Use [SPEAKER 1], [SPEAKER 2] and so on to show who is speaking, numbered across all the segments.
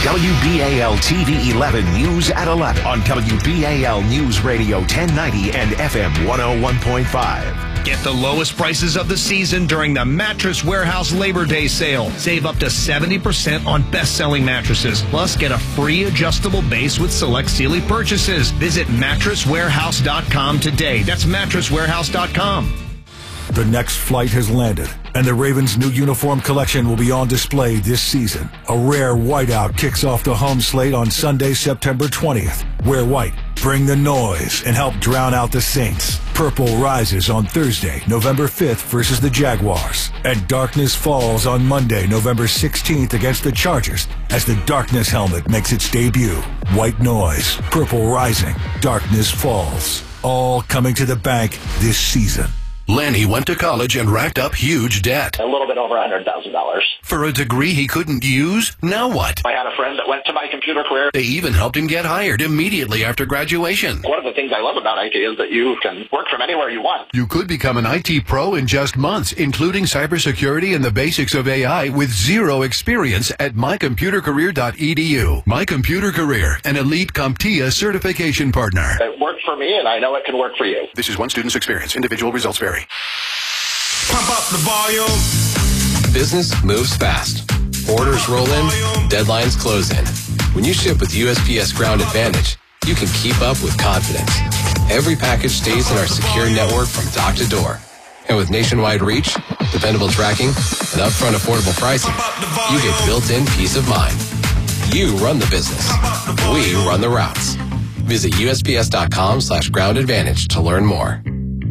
[SPEAKER 1] WBAL-TV 11 News at 11 on WBAL News Radio 1090 and FM 101.5.
[SPEAKER 2] Get the lowest prices of the season during the Mattress Warehouse Labor Day sale. Save up to 70% on best-selling mattresses. Plus, get a free adjustable base with select Sealy purchases. Visit mattresswarehouse.com today. That's mattresswarehouse.com.
[SPEAKER 3] The next flight has landed, and the Ravens' new uniform collection will be on display this season. A rare whiteout kicks off the home slate on Sunday, September 20th. Wear white, bring the noise, and help drown out the Saints. Purple rises on Thursday, November 5th versus the Jaguars. And darkness falls on Monday, November 16th against the Chargers as the darkness helmet makes its debut. White noise, purple rising, darkness falls. All coming to the bank this season.
[SPEAKER 4] Lanny went to college and racked up huge debt.
[SPEAKER 5] A little bit over $100,000.
[SPEAKER 4] For a degree he couldn't use? Now what?
[SPEAKER 5] I had a friend that went to My Computer Career.
[SPEAKER 4] They even helped him get hired immediately after graduation.
[SPEAKER 5] One of the things I love about IT is that you can work from anywhere you want.
[SPEAKER 4] You could become an IT pro in just months, including cybersecurity and the basics of AI with zero experience at mycomputercareer.edu. My Computer Career, an elite CompTIA certification partner.
[SPEAKER 5] It worked for me, and I know it can work for you.
[SPEAKER 4] This is one student's experience. Individual results vary.
[SPEAKER 6] Pump up the volume.
[SPEAKER 7] Business moves fast. Orders roll in, deadlines close in. When you ship with USPS Ground Advantage, you can keep up with confidence. Every package stays in our secure network from dock to door. And with nationwide reach, dependable tracking, and upfront affordable pricing, you get built-in peace of mind. You run the business. We run the routes. Visit USPS.com/Ground Advantage to learn more.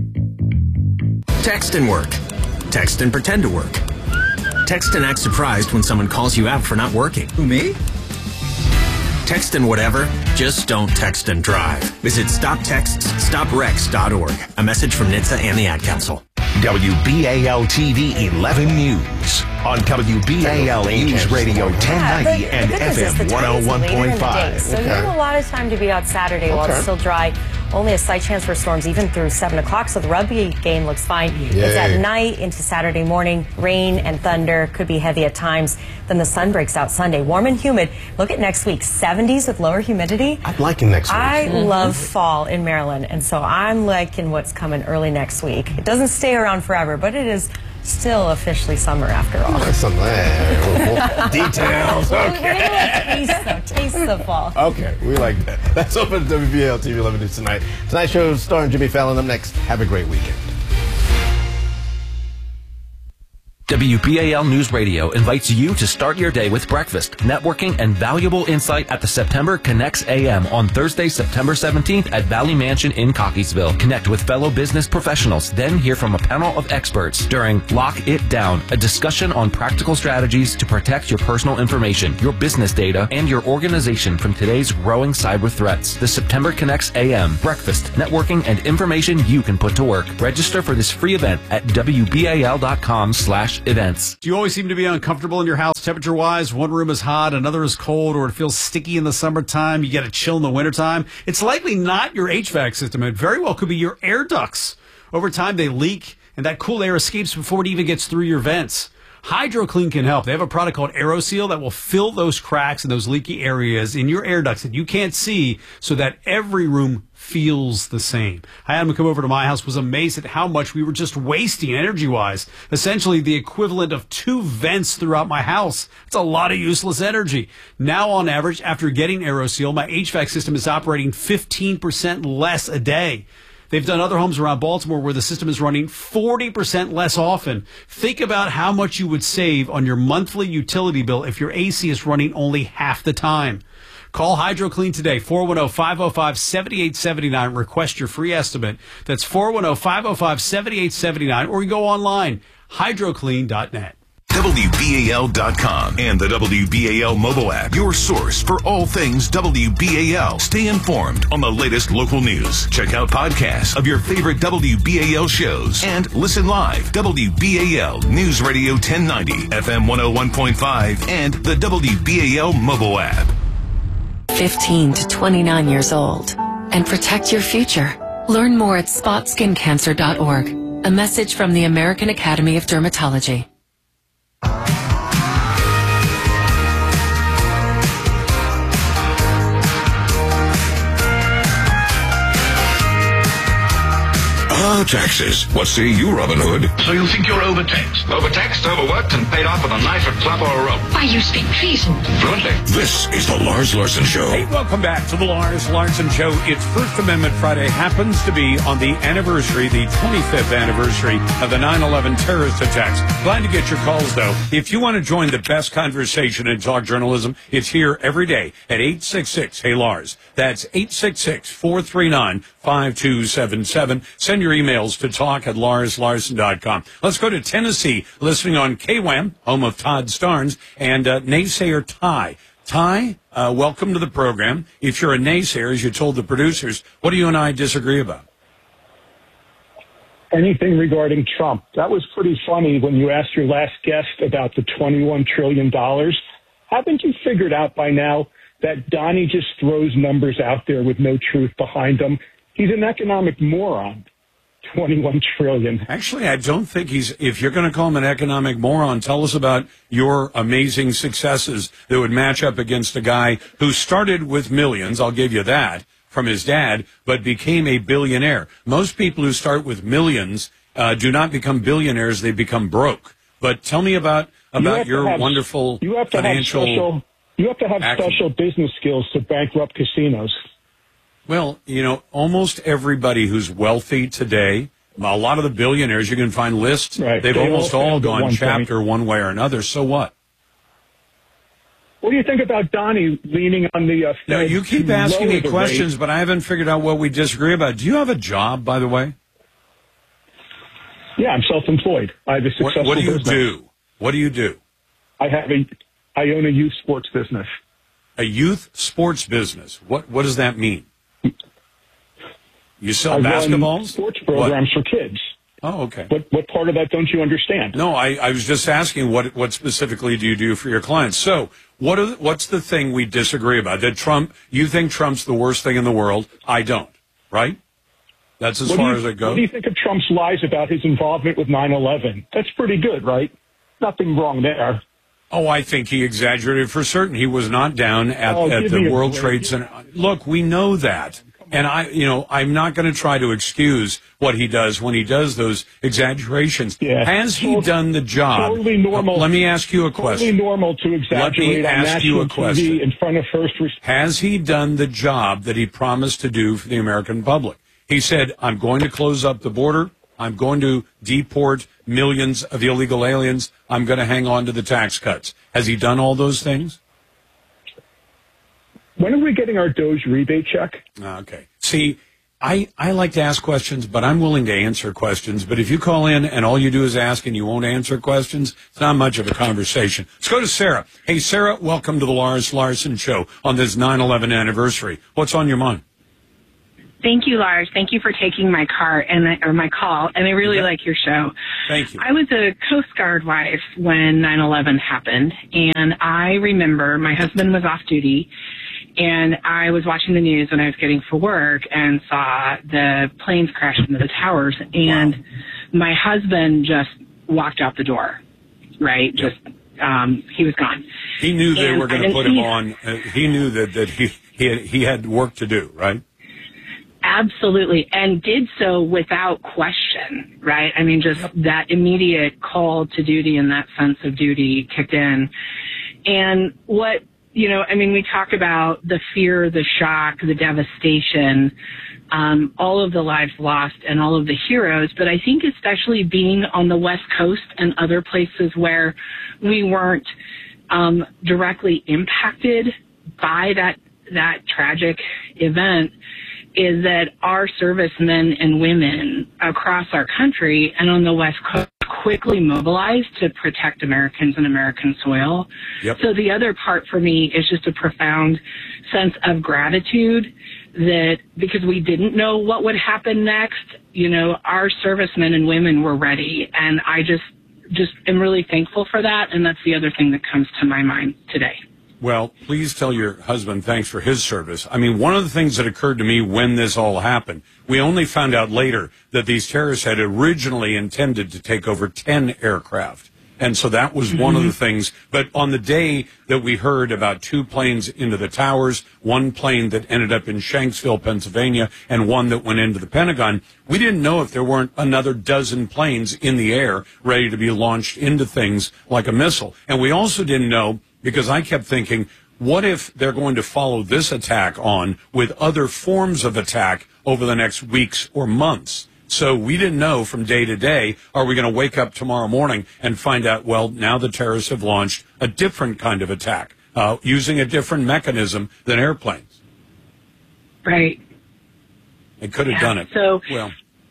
[SPEAKER 8] Text and work. Text and pretend to work. Text and act surprised when someone calls you out for not working.
[SPEAKER 9] Who, me?
[SPEAKER 8] Text and whatever, just don't text and drive. Visit StopTextsStopWrecks.org. A message from NHTSA and the Ad Council.
[SPEAKER 1] WBAL-TV 11 News on WBAL News Radio 1090 and FM 101.5.
[SPEAKER 10] So you have a lot of time to be out Saturday while it's still dry. Only a slight chance for storms even through 7 o'clock, so the rugby game looks fine. It's at night into Saturday morning. Rain and thunder could be heavy at times. Then the sun breaks out Sunday. Warm and humid. Look at next week. 70s with lower humidity.
[SPEAKER 9] I'm liking next week.
[SPEAKER 10] I love fall in Maryland, and so I'm liking what's coming early next week. It doesn't stay around forever, but it is still officially summer after all.
[SPEAKER 9] That's some details. Okay.
[SPEAKER 10] Taste the fall.
[SPEAKER 9] Okay, we like that. That's open at WBAL TV 11 News tonight. Tonight's show starring Jimmy Fallon. Up next. Have a great weekend.
[SPEAKER 11] WBAL News Radio invites you to start your day with breakfast, networking, and valuable insight at the September Connects AM on Thursday, September 17th at Valley Mansion in Cockeysville. Connect with fellow business professionals, then hear from a panel of experts during Lock It Down, a discussion on practical strategies to protect your personal information, your business data, and your organization from today's growing cyber threats. The September Connects AM, breakfast, networking, and information you can put to work. Register for this free event at WBAL.com/events.
[SPEAKER 12] Do you always seem to be uncomfortable in your house temperature-wise? One room is hot, another is cold, or it feels sticky in the summertime, you get a chill in the wintertime? It's likely not your HVAC system. It very well could be your air ducts. Over time, they leak, and that cool air escapes before it even gets through your vents. HydroClean can help. They have a product called AeroSeal that will fill those cracks and those leaky areas in your air ducts that you can't see so that every room feels the same. I had him come over to my house, was amazed at how much we were just wasting energy-wise. Essentially the equivalent of 2 vents throughout my house. It's a lot of useless energy. Now, on average, after getting AeroSeal, my HVAC system is operating 15% less a day. They've done other homes around Baltimore where the system is running 40% less often. Think about how much you would save on your monthly utility bill if your AC is running only half the time. Call HydroClean today, 410-505-7879. Request your free estimate. That's 410-505-7879, or you go online, hydroclean.net.
[SPEAKER 1] WBAL.com and the WBAL mobile app, your source for all things WBAL. Stay informed on the latest local news. Check out podcasts of your favorite WBAL shows and listen live. WBAL News Radio 1090, FM 101.5, and the WBAL mobile app.
[SPEAKER 13] 15 to 29 years old, and protect your future. Learn more at spotskincancer.org. A message from the American Academy of Dermatology.
[SPEAKER 1] about taxes. What say you, Robin Hood?
[SPEAKER 6] So you think you're overtaxed? Overtaxed, overworked, and paid off with a knife, a club, or a rope?
[SPEAKER 14] Why, you speak treason.
[SPEAKER 6] Fluently.
[SPEAKER 1] This is the Lars Larson Show.
[SPEAKER 15] Hey, welcome back to the Lars Larson Show. It's First Amendment Friday. Happens to be on the anniversary, the 25th anniversary of the 9/11 terrorist attacks. Glad to get your calls, though. If you want to join the best conversation in talk journalism, it's here every day at 866-HEY-LARS. That's 866-439-5277. Send your emails to talk@larslarson.com. Let's go to Tennessee, listening on KWAM, home of Todd Starnes, and naysayer Ty. Ty, welcome to the program. If you're a naysayer, as you told the producers, what do you and I disagree about?
[SPEAKER 16] Anything regarding Trump. That was pretty funny when you asked your last guest about the $21 trillion. Haven't you figured out by now that Donnie just throws numbers out there with no truth behind them? He's an economic moron. 21 trillion.
[SPEAKER 15] Actually, I don't think if you're going to call him an economic moron, tell us about your amazing successes that would match up against a guy who started with millions, I'll give you that, from his dad, but became a billionaire. Most people who start with millions do not become billionaires, they become broke. But tell me about your wonderful financial...
[SPEAKER 16] You have to have special business skills to bankrupt casinos.
[SPEAKER 15] Well, almost everybody who's wealthy today, a lot of the billionaires, you can find lists, right. They've almost all gone chapter one way or another. So what?
[SPEAKER 16] What do you think about Donnie leaning on the...
[SPEAKER 15] No, you keep asking me questions, but I haven't figured out what we disagree about. Do you have a job, by the way?
[SPEAKER 16] Yeah, I'm self-employed. I have a successful
[SPEAKER 15] What do you
[SPEAKER 16] business.
[SPEAKER 15] do? What do you do?
[SPEAKER 16] I own a youth sports business.
[SPEAKER 15] A youth sports business. What does that mean? You sell basketballs?
[SPEAKER 16] Sports programs for kids.
[SPEAKER 15] Oh, okay.
[SPEAKER 16] What part of that don't you understand?
[SPEAKER 15] No, I was just asking what specifically do you do for your clients? So what's the thing we disagree about? That you think Trump's the worst thing in the world. I don't, right? That's as far as it goes.
[SPEAKER 16] What do you think of Trump's lies about his involvement with 9/11? That's pretty good, right? Nothing wrong there.
[SPEAKER 15] Oh, I think he exaggerated for certain. He was not down at the World Trade Center. Look, we know that. And I'm not going to try to excuse what he does when he does those exaggerations. Yeah. Has he done the job?
[SPEAKER 16] Totally normal.
[SPEAKER 15] Let me ask you a question.
[SPEAKER 16] Totally normal to exaggerate on national TV in front of first responders.
[SPEAKER 15] Has he done the job that he promised to do for the American public? He said, I'm going to close up the border. I'm going to deport millions of illegal aliens. I'm going to hang on to the tax cuts. Has he done all those things?
[SPEAKER 16] When are we getting our Doge rebate check?
[SPEAKER 15] Okay. See, I like to ask questions, but I'm willing to answer questions. But if you call in and all you do is ask and you won't answer questions, it's not much of a conversation. Let's go to Sarah. Hey, Sarah, welcome to the Lars Larson Show on this 9/11 anniversary. What's on your mind?
[SPEAKER 17] Thank you, Lars. Thank you for taking my call, and I really like your show.
[SPEAKER 15] Thank you.
[SPEAKER 17] I was a Coast Guard wife when 9/11 happened, and I remember my husband was off duty, and I was watching the news when I was getting for work and saw the planes crash into the towers, and my husband just walked out the door, right? Just he was gone.
[SPEAKER 15] He knew they were going to put him on. He knew that he had work to do, right?
[SPEAKER 17] Absolutely, and did so without question, right? I mean, just that immediate call to duty and that sense of duty kicked in. And we talk about the fear, the shock, the devastation, all of the lives lost and all of the heroes, but I think especially being on the West Coast and other places where we weren't directly impacted by that tragic event, is that our servicemen and women across our country and on the West Coast quickly mobilized to protect Americans and American soil.
[SPEAKER 15] Yep.
[SPEAKER 17] So the other part for me is just a profound sense of gratitude that because we didn't know what would happen next, our servicemen and women were ready. And I just am really thankful for that. And that's the other thing that comes to my mind today.
[SPEAKER 15] Well, please tell your husband thanks for his service. I mean, one of the things that occurred to me when this all happened, we only found out later that these terrorists had originally intended to take over 10 aircraft. And so that was one of the things. But on the day that we heard about 2 planes into the towers, 1 plane that ended up in Shanksville, Pennsylvania, and 1 that went into the Pentagon, we didn't know if there weren't another dozen planes in the air ready to be launched into things like a missile. And we also didn't know, because I kept thinking, what if they're going to follow this attack on with other forms of attack over the next weeks or months? So we didn't know from day to day, are we going to wake up tomorrow morning and find out, well, now the terrorists have launched a different kind of attack, using a different mechanism than airplanes.
[SPEAKER 17] Right.
[SPEAKER 15] They could have done it.
[SPEAKER 17] So,
[SPEAKER 15] well,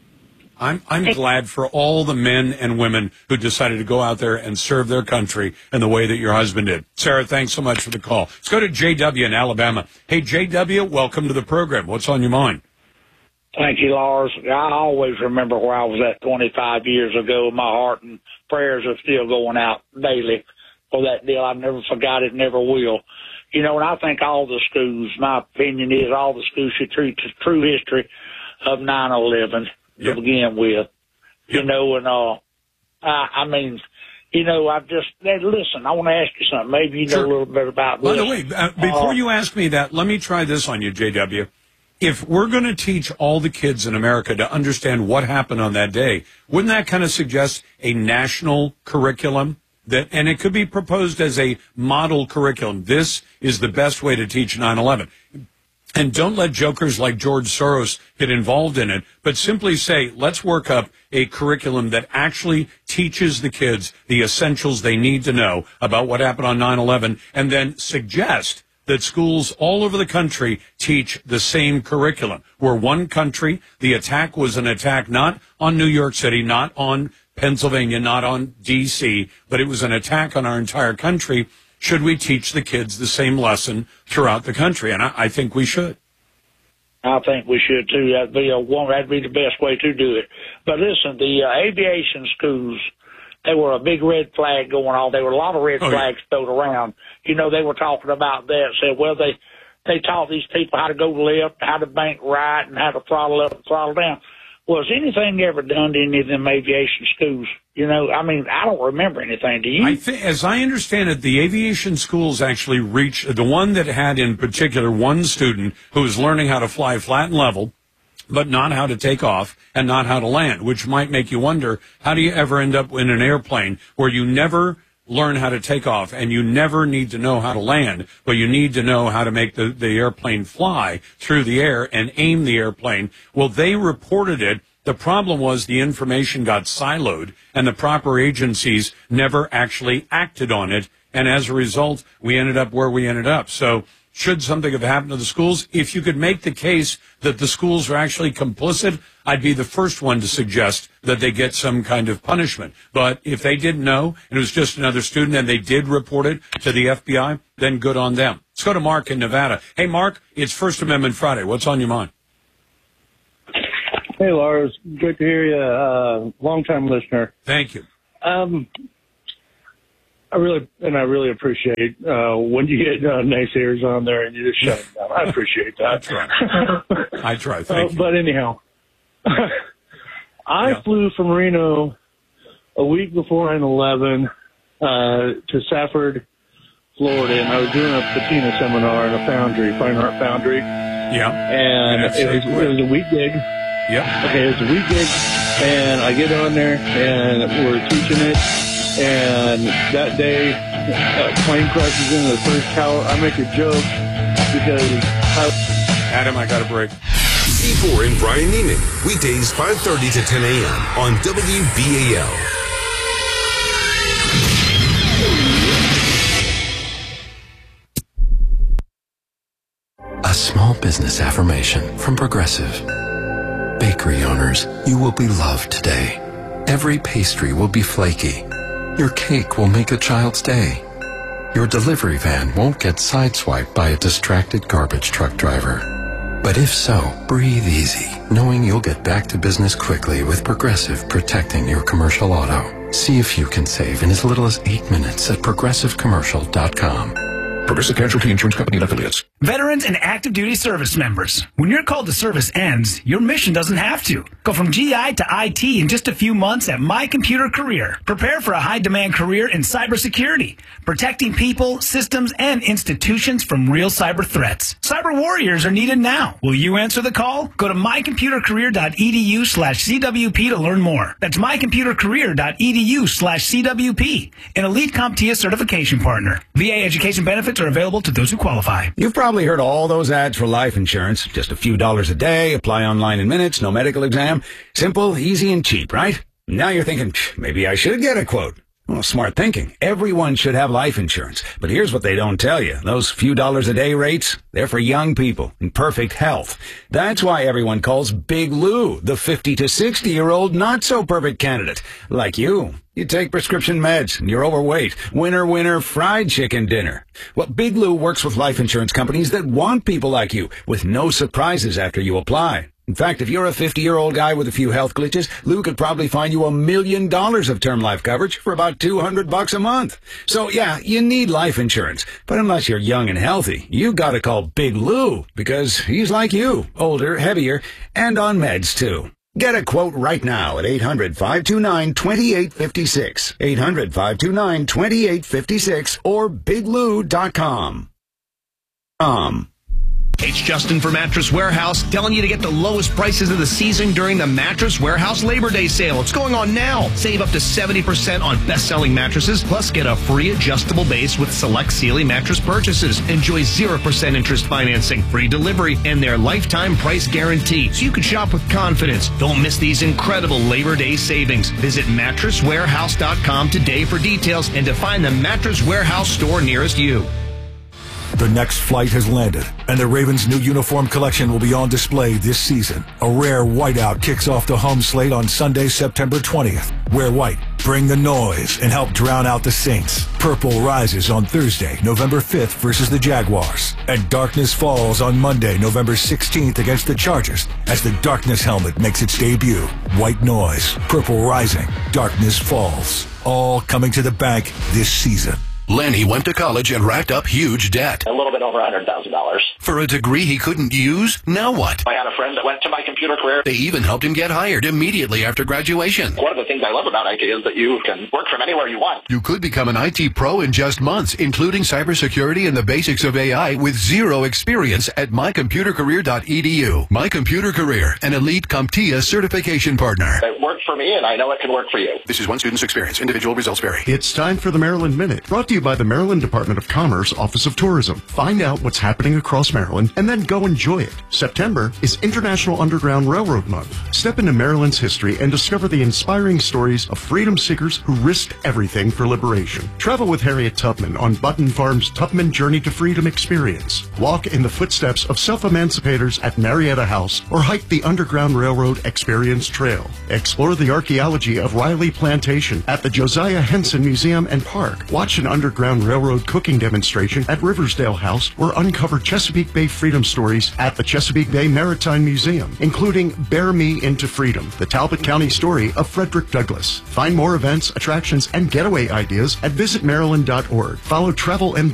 [SPEAKER 15] I'm glad for all the men and women who decided to go out there and serve their country in the way that your husband did. Sarah, thanks so much for the call. Let's go to JW in Alabama. Hey, JW, welcome to the program. What's on your mind?
[SPEAKER 14] Thank you, Lars. I always remember where I was at 25 years ago. My heart and prayers are still going out daily for that deal. I never forgot it, never will. You know, and I think all the schools, my opinion is all the schools should treat the true history of 9/11 to begin with. You know, and I mean, you know, listen, I want to ask you something. Maybe you know a little bit about this.
[SPEAKER 15] By the way, before you ask me that, let me try this on you, JW. If we're going to teach all the kids in America to understand what happened on that day, wouldn't that kind of suggest a national curriculum? And it could be proposed as a model curriculum. This is the best way to teach 9/11. And don't let jokers like George Soros get involved in it, but simply say, let's work up a curriculum that actually teaches the kids the essentials they need to know about what happened on 9/11, and then suggest that schools all over the country teach the same curriculum. We're one country. The attack was an attack not on New York City, not on Pennsylvania, not on D.C., but it was an attack on our entire country. Should we teach the kids the same lesson throughout the country? And I think we should.
[SPEAKER 14] I think we should, too. That'd be the best way to do it. But listen, the aviation schools, they were a big red flag going on. There were a lot of red flags thrown around. You know, they were talking about that. Said, well, they taught these people how to go left, how to bank right, and how to throttle up and throttle down. Was anything ever done to any of them aviation schools? You know, I mean, I don't remember anything. Do you?
[SPEAKER 15] As I understand it, the aviation schools actually reached the one that had in particular one student who was learning how to fly flat and level, but not how to take off and not how to land, which might make you wonder, how do you ever end up in an airplane where you never learn how to take off and you never need to know how to land, but you need to know how to make the airplane fly through the air and aim the airplane? Well, they reported it. The problem was the information got siloed and the proper agencies never actually acted on it. And as a result, we ended up where we ended up. So should something have happened to the schools? If you could make the case that the schools are actually complicit, I'd be the first one to suggest that they get some kind of punishment. But if they didn't know, and it was just another student, and they did report it to the FBI, then good on them. Let's go to Mark in Nevada. Hey, Mark, it's First Amendment Friday. What's on your mind?
[SPEAKER 18] Hey, Lars. Good to hear you. Long-time listener.
[SPEAKER 15] Thank you.
[SPEAKER 18] I really appreciate when you get naysayers on there and you just shut them down. I appreciate that.
[SPEAKER 15] I try. Thank you.
[SPEAKER 18] But anyhow, I flew from Reno a week before 9/11 to Safford, Florida, and I was doing a patina seminar in a foundry, fine art foundry.
[SPEAKER 15] Yeah.
[SPEAKER 18] And it was a week gig.
[SPEAKER 15] Yeah.
[SPEAKER 18] Okay, it was a week gig, and I get on there, and we're teaching it. And that day, a plane crashes into the first tower. I make a joke because
[SPEAKER 15] Adam, I got a break.
[SPEAKER 19] C4 and Brian Neiman, weekdays 5:30 to 10 a.m. on WBAL.
[SPEAKER 20] A small business affirmation from Progressive. Bakery owners, you will be loved today. Every pastry will be flaky. Your cake will make a child's day. Your delivery van won't get sideswiped by a distracted garbage truck driver. But if so, breathe easy, knowing you'll get back to business quickly with Progressive protecting your commercial auto. See if you can save in as little as 8 minutes at progressivecommercial.com.
[SPEAKER 21] Progressive Casualty Insurance Company and Affiliates.
[SPEAKER 22] Veterans and active duty service members, when your call to service ends, your mission doesn't have to. Go from GI to IT in just a few months at My Computer Career. Prepare for a high-demand career in cybersecurity, protecting people, systems, and institutions from real cyber threats. Cyber warriors are needed now. Will you answer the call? Go to mycomputercareer.edu/CWP to learn more. That's mycomputercareer.edu/CWP, an elite CompTIA certification partner. VA education benefits are available to those who qualify.
[SPEAKER 23] You've probably heard all those ads for life insurance. Just a few dollars a day, apply online in minutes, no medical exam. Simple, easy, and cheap, right? Now you're thinking, maybe I should get a quote. Well, smart thinking. Everyone should have life insurance. But here's what they don't tell you. Those few dollars a day rates, they're for young people in perfect health. That's why everyone calls Big Lou the 50 to 60-year-old not-so-perfect candidate. Like you. You take prescription meds, and you're overweight. Winner, winner, fried chicken dinner. Well, Big Lou works with life insurance companies that want people like you, with no surprises after you apply. In fact, if you're a 50-year-old guy with a few health glitches, Lou could probably find you $1 million of term life coverage for about $200 a month. So yeah, you need life insurance. But unless you're young and healthy, you gotta call Big Lou, because he's like you, older, heavier, and on meds too. Get a quote right now at 800-529-2856. 800-529-2856 or biglou.com.
[SPEAKER 2] It's Justin for Mattress Warehouse, telling you to get the lowest prices of the season during the Mattress Warehouse Labor Day sale. It's going on now. Save up to 70% on best-selling mattresses, plus get a free adjustable base with select Sealy mattress purchases. Enjoy 0% interest financing, free delivery, and their lifetime price guarantee, so you can shop with confidence. Don't miss these incredible Labor Day savings. Visit mattresswarehouse.com today for details and to find the Mattress Warehouse store nearest you.
[SPEAKER 3] The next flight has landed, and the Ravens' new uniform collection will be on display this season. A rare whiteout kicks off the home slate on Sunday, September 20th. Wear white, bring the noise, and help drown out the Saints. Purple rises on Thursday, November 5th versus the Jaguars. And darkness falls on Monday, November 16th against the Chargers as the darkness helmet makes its debut. White noise, purple rising, darkness falls. All coming to the bank this season.
[SPEAKER 4] Lenny went to college and racked up huge debt.
[SPEAKER 5] A little bit over $100,000.
[SPEAKER 4] For a degree he couldn't use? Now what?
[SPEAKER 5] I had a friend that went to My Computer Career.
[SPEAKER 4] They even helped him get hired immediately after graduation.
[SPEAKER 5] One of the things I love about IT is that you can work from anywhere you want.
[SPEAKER 4] You could become an IT pro in just months, including cybersecurity and the basics of AI with zero experience at mycomputercareer.edu. My Computer Career, an elite CompTIA certification partner.
[SPEAKER 5] It worked for me, and I know it can work for you.
[SPEAKER 4] This is one student's experience. Individual results vary.
[SPEAKER 24] It's time for the Maryland Minute, brought to you by the Maryland Department of Commerce, Office of Tourism. Find out what's happening across Maryland and then go enjoy it. September is International Underground Railroad Month. Step into Maryland's history and discover the inspiring stories of freedom seekers who risked everything for liberation. Travel with Harriet Tubman on Button Farm's Tubman Journey to Freedom experience. Walk in the footsteps of self-emancipators at Marietta House or hike the Underground Railroad Experience Trail. Explore the archaeology of Riley Plantation at the Josiah Henson Museum and Park. Watch an Underground Railroad cooking demonstration at Riversdale House or uncover Chesapeake Bay freedom stories at the Chesapeake Bay Maritime Museum, including Bear Me into Freedom, the Talbot County story of Frederick Douglass. Find more events, attractions, and getaway ideas at visitmaryland.org. Follow Travel MD